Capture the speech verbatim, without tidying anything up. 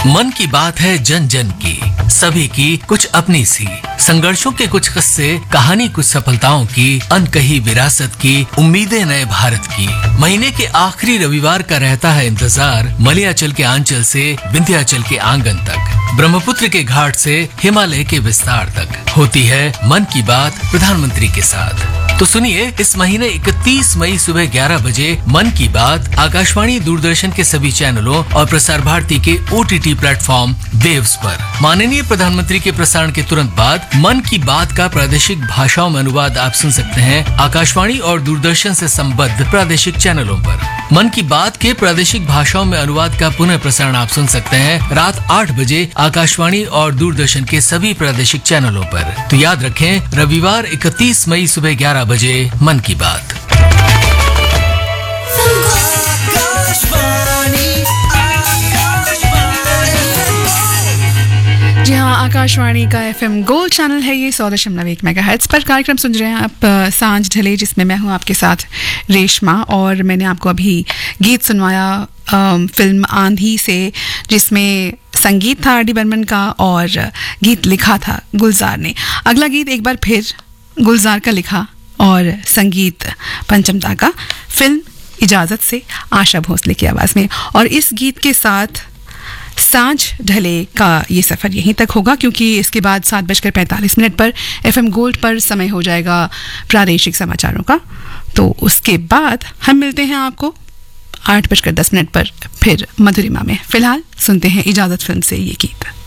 मन की बात है जन जन की, सभी की कुछ अपनी सी, संघर्षों के कुछ किस्से, कहानी कुछ सफलताओं की, अनकही विरासत की, उम्मीदें नए भारत की। महीने के आखिरी रविवार का रहता है इंतजार, मलयाचल के आंचल से विंध्याचल के आंगन तक, ब्रह्मपुत्र के घाट से हिमालय के विस्तार तक होती है मन की बात प्रधानमंत्री के साथ। तो सुनिए, इस महीने इकतीस मई सुबह ग्यारह बजे मन की बात आकाशवाणी दूरदर्शन के सभी चैनलों और प्रसार भारती के ओटीटी प्लेटफॉर्म वेव्स पर। माननीय प्रधानमंत्री के प्रसारण के तुरंत बाद मन की बात का प्रादेशिक भाषाओं में अनुवाद आप सुन सकते हैं आकाशवाणी और दूरदर्शन से संबद्ध प्रादेशिक चैनलों पर। मन की बात के प्रादेशिक भाषाओं में अनुवाद का पुनः प्रसारण आप सुन सकते हैं रात आठ बजे आकाशवाणी और दूरदर्शन के सभी प्रादेशिक चैनलों पर। तो याद रखें, रविवार इकतीस मई सुबह ग्यारह बजे मन की बात। जी हाँ, आकाशवाणी का एफएम गोल्ड चैनल है ये, सौ दशमलव एक मेगाहर्ट्ज पर कार्यक्रम सुन रहे हैं आप सांझ ढले, जिसमें मैं हूँ आपके साथ रेशमा। और मैंने आपको अभी गीत सुनवाया फिल्म आंधी से, जिसमें संगीत था आर डी बर्मन का और गीत लिखा था गुलजार ने। अगला गीत एक बार फिर गुलजार का लिखा और संगीत पंचम दा का, फिल्म इजाज़त से आशा भोसले की आवाज़ में। और इस गीत के साथ सांझ ढले का ये सफ़र यहीं तक होगा, क्योंकि इसके बाद सात बजकर पैंतालीस मिनट पर एफएम गोल्ड पर समय हो जाएगा प्रादेशिक समाचारों का। तो उसके बाद हम मिलते हैं आपको आठ बजकर दस मिनट पर फिर मधुरिमा में। फिलहाल सुनते हैं इजाज़त फिल्म से ये गीत।